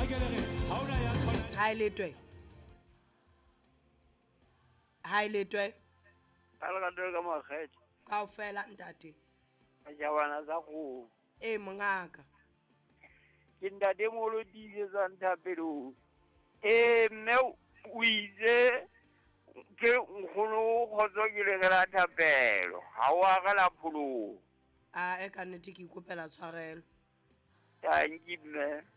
Hai letwe Alga ka magetse kaofela ntate a jabana za go mongaka ke ntate molo dize za ntapelo mme o itse ke nkgono khotso ke le ga thapelo ha wa ga la pholo ka nnete ke ikopela tshwarelo thank you mme